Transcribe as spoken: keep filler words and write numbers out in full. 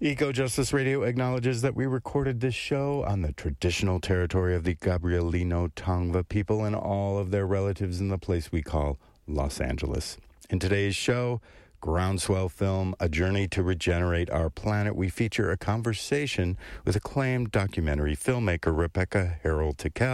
Eco Justice Radio acknowledges that we recorded this show on the traditional territory of the Gabrielino Tongva people and all of their relatives in the place we call Los Angeles. In today's show, Groundswell film, A Journey to Regenerate Our Planet, we feature a conversation with acclaimed documentary filmmaker Rebecca Harold Tickell